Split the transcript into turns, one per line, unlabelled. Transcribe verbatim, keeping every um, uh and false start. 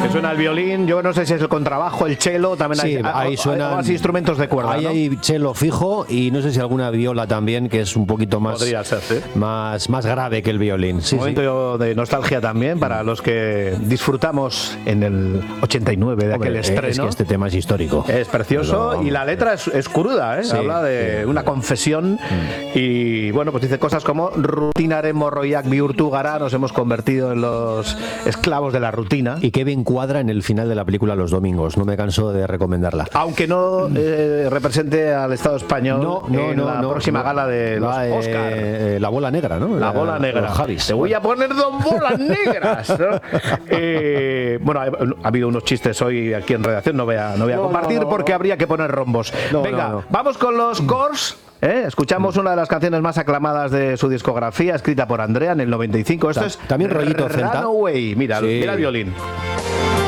que suena el violín, yo no sé si es el contrabajo, el cello, también
sí,
hay,
ahí suenan
más instrumentos de cuerda.
Ahí
¿no?
hay cello fijo y no sé si alguna viola también, que es un poquito más,
Podría ser, ¿sí?
más, más grave que el violín. Sí,
un momento sí. de nostalgia también para los que disfrutamos en el ochenta y nueve de
Hombre,
aquel estreno.
Es que este tema es histórico.
Es precioso
Pero,
y la letra es, es cruda, ¿eh?
Sí,
habla de
sí.
una confesión mm. y bueno, pues dice cosas como rutinaremos roiak bihurtu gara, nos hemos convertido en los esclavos de la rutina.
Y qué bien cuadra en el final de la película Los Domingos, no me canso de recomendarla.
Aunque no eh, represente al Estado español
no, no,
en
no,
la
no,
próxima
no,
gala de los
eh,
Oscar.
Eh, la bola negra, ¿no?
La bola
eh,
negra.
Javis.
Te voy a poner dos bolas negras. ¿no? eh, bueno, ha, ha habido unos chistes hoy aquí en redacción, no voy a, no voy a no, compartir no, no, porque no. habría que poner rombos.
No,
Venga,
no, no.
vamos con los Corrs. ¿Eh? Escuchamos una de las canciones más aclamadas de su discografía, escrita por Andrea en el noventa y cinco. Esto Ta- es
también rollito Celta.
Runaway. Mira, sí. mira el violín.